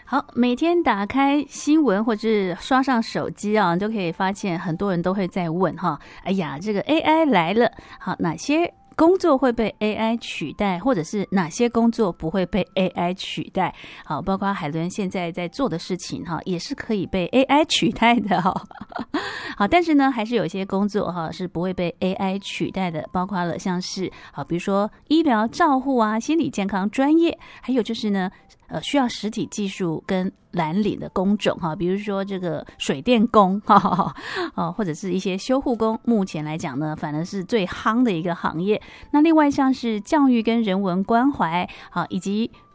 好，每天打开新闻或是刷上手机啊，你都可以发现很多人都会在问哈，哎呀，这个 AI 来了，好，哪些工作会被 AI 取代，或者是哪些工作不会被 AI 取代？好，包括海伦现在在做的事情哈，也是可以被 AI 取代的哈。好，但是呢，还是有一些工作哈是不会被 AI 取代的，包括了像是比如说医疗照护啊、心理健康专业，还有就是呢，需要实体技术跟蓝领的工种哈，比如说这个水电工哈，或者是一些修护工，目前来讲呢，反而是最夯的一个行业。那另外像是教育跟人文关怀以及